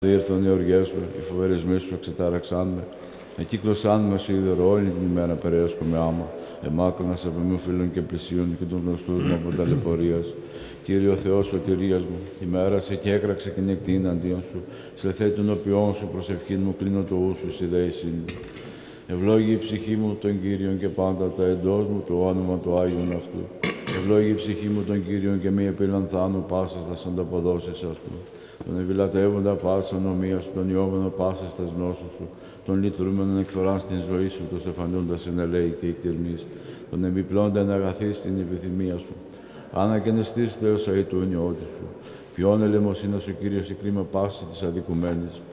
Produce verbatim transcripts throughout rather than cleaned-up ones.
Ήρθαν οι οργές σου, οι φοβερισμοί σου εξετάραξαν με. Εκύκλωσαν με σίδερο όλη την ημέρα περαίωσκω με άμα. Εμάκρυνας από μη φίλων και πλησίων και των γνωστούς μου από ταλαιπωρίας. Κύριε ο Θεός σωτηρίας μου, η μέρα σε και έκραξε και νεκτή εναντίον σου. Σε θέτει τον οποίον σου προσευχήν μου, κλείνω το ου σου, στη δέησή μου. Ευλόγη η ψυχή μου τον Κύριον και πάντα τα εντός μου το όνομα του Άγιον αυτού. Ευλόγη η ψυχή μου τον Κύριον και μη επιλανθάνω πάσα στα ανταποδόσεις αυτού. Τον ευηλατεύοντα πάσα νομία σου, τον ιόμενο πάσα στα γνώσου σου, τον λυτρούμενον εκφορά στην ζωή σου, τον στεφανούντας εν ελέη και εκτιρμής, τον επιπλώντα εν αγαθή στην επιθυμία σου. Ανακαινεστής Θεός αητούν ιώτη σου. Ποιόν ελεμοσύνας ο Κύριος η κρίμα πάση της αδικουμένης.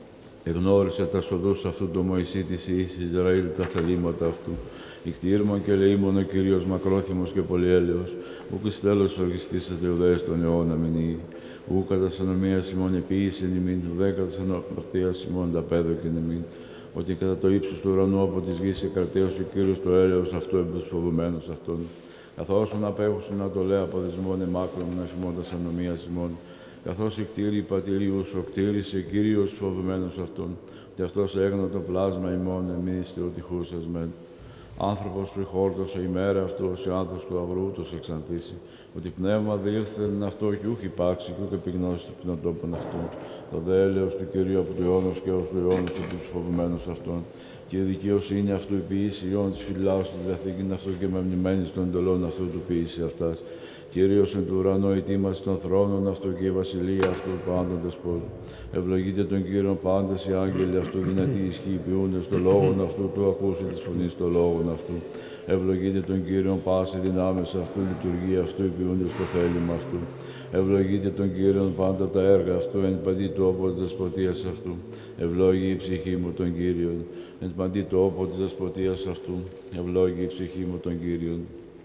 Εγνώρισε τα σοδούς αυτού το Μωυσή της Ιης Ισραήλ τα θελήματα αυτού. Ικτήρμον και ελεήμον ο Κύριος μακρόθυμος και πολυέλεος, ουκ εις τέλος οργιστήσατε ουδέες τον αιώνα μηνύει. Ου κατά σανομία ημών επίησεν ημίν, ουδέ κατά σανομαρτίας ημών τα πέδοκεν ημίν. Ότι κατά το ύψος του ουρανού από της γης εκρατέως ο Κύριος το έλεος αυτό εμπούς φοβουμένος αυτόν. Καθώς ον απέχουσον να το λέει από δεσμόν εμάκρον να εφημώντα σανομίας ημών. Καθώς η κτήρη πατηρίου ο κτήρισε Κύριος φοβουμένος αυτόν. Και αυτός έγνω το πλάσμα ημών εμείς θεοτυχούσας μεν. Άνθρωπος σου χόρτωσε ημέρα αυτό, ο άνθρωπος του αγρού τους εξαντήσει. Ότι πνεύμα διήλθεν αυτό κι ούχ υπάρξει, κι ούκ επιγνώσει του πνοτόπων αυτών. Το δε έλεος του Κυρίου από του αιώνος και ως του αιώνος από τους φοβημένους αυτών. Και η δικαιοσύνη αυτού η ποιήση ιών της φυλάους του διαθήκην αυτού και μεμνημένης των εντολών αυτού του ποιήση αυτάς. Κυρίως εν του ουρανού η τίμαση των θρόνων αυτού και η βασιλεία αυτού πάντων δεσπόζου. Ευλογείτε τον Κύριον πάντες οι άγγελοι αυτού, δυνατοί ισχύοι ποιούντες το λόγον αυτού, του ακούσει της φωνής το λόγον αυτού. Ευλογείτε τον Κύριον πάση δυνάμεις αυτού, λειτουργία αυτού, ποιούντες το θέλημα αυτού. Ευλογείτε τον Κύριον πάντα τα έργα αυτού, εν παντή τοόπο της δεσποτείας αυτού. Ευλόγη η ψυχή μου τον Κύριον, εν παντή τοόπο της δεσποτείας αυτού. Ευλόγη η ψυχή μου τον Κύριον.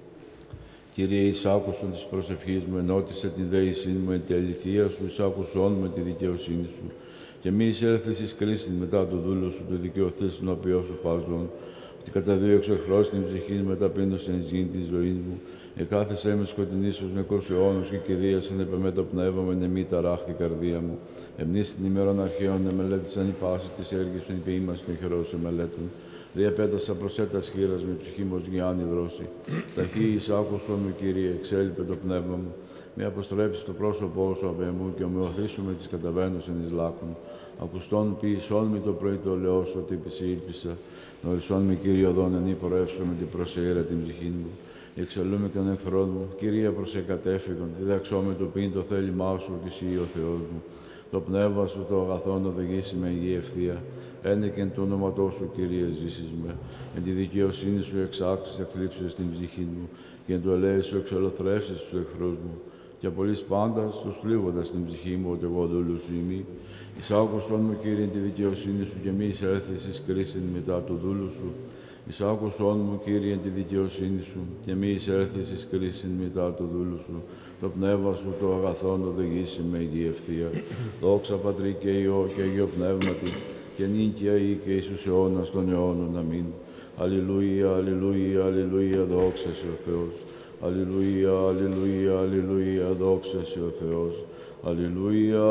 Κύριε, εισάκουσον της προσευχής μου, ενώτισε την δέησή μου, εν τη αληθεία σου, εισάκουσον με τη δικαιοσύνη σου. Και μη εισέλθεις εις κρίσιν μετά το δούλο σου, το δικαιωθείς τον οποίο σου παζών. Ότι καταδίωξε εχθρός την ψυχή μου, μεταπίνωσε εν ζήν τη ζωή μου. Εκάθεσέ με σκοτεινής ως νεκρός αιώνος και κηδίασεν επεμέ το πνεύμα με νεμή ταράχτη καρδία μου. Εμνείς την ημέρων αρχαίων εμελέτησαν η πάση της έργης σου, είπε είμαστε και χειρός εμελέτων. Διαπέτασα προσέτας χείρας με ψυχή μου ως γιάννη δρόση. Ταχύ εισάκουσον μου, Κύριε, εξέλιπε το πνεύμα μου. Μη αποστρέψεις το πρόσωπό σου απ' εμού και ομοιωθήσου με τις καταβαίνωσεν εις λάκων. Ακουστών ποιησόν με το πρωί το λαιό σου, ότι επισήλπισα. Νορισόν με, Κύριε, οδόν εν υπορεύσω με την προσεήρα την ψυχή μου. Εξελούμε και τον εχθρόν μου, Κυρία προσεκατέφυγον, διδαξώ με το πίν το θέλημά σου, κι εσύ ο Θεός μου. Το πνεύμα σου το αγαθόν οδηγήσει με υγιή ευθεία. Ένεκεν το όνοματό σου, Κύριε, ζήσεις με. Εν τη δικαιοσύνη σου εξάξεις εκθλίψεις στην ψυχή μου και εν το ελέη σου εξολοθρεύσεις τους εχθρούς μου. Και απολύς πάντα τους θλίβοντας την ψυχή μου, ότι εγώ δούλου σου ημί. Εισάκουσον μου, Κύριε, εν τη δικαιοσύνη σου και μη εισέλθεις εις κρίσιν μετά του δούλου σου. Εισάκουσον μου, Κύριε, εν τη δικαιοσύνη σου και μη εισέλθεις εις κρίσιν μετά του δούλου σου. Το πνεύμα σου το αγαθόν οδηγήσει με υγιή ευθεία. Δόξα Πατρί και Υιό και Αγίο Πνεύματι, και νυν και αεί και εις τους αιώνας των αιώνων. Αμήν. Αλληλούια, αλληλούια, αλληλούια, δόξα σε ο Θεός. Αλληλούια, αλληλούια, αλληλούια, δόξα σε ο Θεός. Αλληλούια.